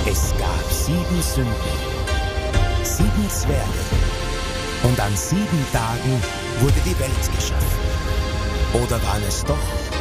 Es gab 7 Sünden, 7 Zwerge. Und an 7 Tagen wurde die Welt geschaffen. Oder waren es doch